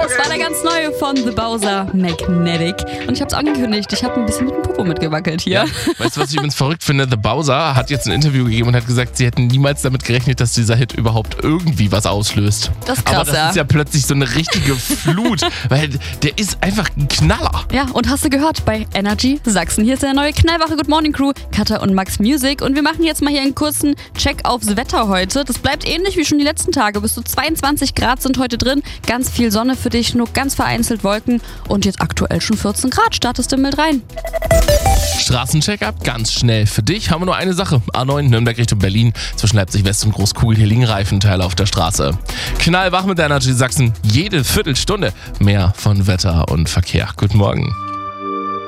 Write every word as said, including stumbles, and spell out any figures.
Das war der ganz neue von The Bowser, Magnetic. Und ich hab's angekündigt, ich habe ein bisschen mit dem Popo mitgewackelt hier. Ja. Weißt du, was ich übrigens verrückt finde? The Bowser hat jetzt ein Interview gegeben und hat gesagt, sie hätten niemals damit gerechnet, dass dieser Hit überhaupt irgendwie was auslöst. Das ist krass, Aber das ja. ist ja plötzlich so eine richtige Flut, weil der ist einfach ein Knaller. Ja, und hast du gehört, bei Energy Sachsen. Hier ist der neue Knallwache Good Morning Crew, Katha und Max Music. Und wir machen jetzt mal hier einen kurzen Check aufs Wetter heute. Das bleibt ähnlich wie schon die letzten Tage. Bis zu zweiundzwanzig Grad sind heute drin. Ganz viel Sonne für dich, nur ganz vereinzelt Wolken. Und jetzt aktuell schon vierzehn Grad. Startest du mild rein. Straßencheck-up, ganz schnell. Für dich haben wir nur eine Sache. A neun Nürnberg Richtung Berlin. Zwischen Leipzig West und Großkugel. Hier liegen Reifenteile auf der Straße. Knallwach mit der Energy Sachsen. Jede Viertelstunde mehr von Wetter und Verkehr. Guten Morgen.